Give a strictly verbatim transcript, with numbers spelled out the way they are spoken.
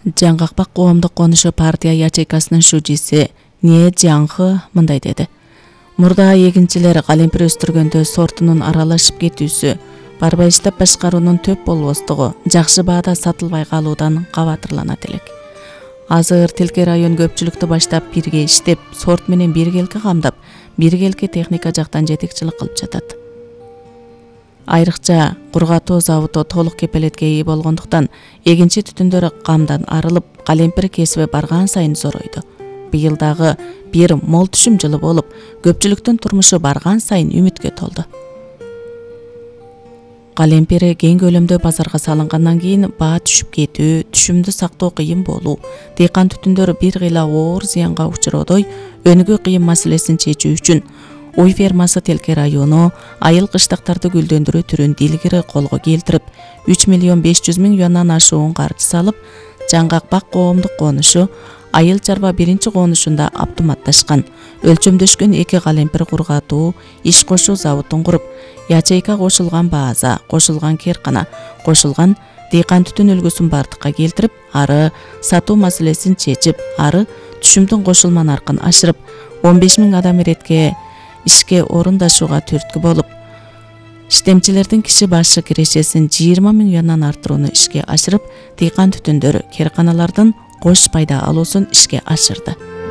Жаңгакпак коомдук конушу партия ячейкасынын шужиси Не Жаңхы мындай деди. Мурда эгинчилер калемпир өстүргөндө сортунун аралашып кетүүсү, барбай иштеп башкаруунун төп болбостугу жакшы баада сатылбай калуудан кабатырланат элек. Азыр Тилке район көпчүлүктү баштап бирге иштеп, сорт менен биргелки камдап, биргелки техника жактан жетекчилик кылып жатат. Айрыкча кургатуу заводу толук кепелетке ээ болгондуктан эгинчи түтүндөрү камдан арылып, калемпир кесиби барган сайын зоройду. Быйыл дагы бир мол түшүм жылы болуп, көпчүлүктүн турмушу барган сайын үмүткө толду. Калемпири кең көлөмдө базарга салынгандан кийин баа түшүп кетүү, түшүмдү сактоо кыйын болуу, дыйкан түтүндөрү бир кыйла оор зыянга учуродой өнүгүү кыйын маселесин чечүү үчүн Уй фермасы Тилке району айыл кыштактарды гүлдөндүрүү түрүн дилгири колго келтирип, үч миллион беш жүз миң юандан ашуун каржы салып, Жаңгакпак коомдук конушу айыл чарба биринчи конушунда автоматташкан, өлчөмдөшкөн эки калемпир кургатуу, иш кошуу заводун куруп, ячейка кошулган база, кошулган керкана, кошулган дыйкан түтүн үлгүсүн бардыкка келтирип, ары сатуу маселесин чечип, ары түшүмдүн кошулма наркын ашырып, он беш миң адам иретке ишке орундашууга түрткү болуп, иштемчилердин киши башы кирешесин жыйырма миң юандан артырууну ишке ашырып, дыйкан түтүндөр керканалардын кош пайда алуусун ишке ашырды.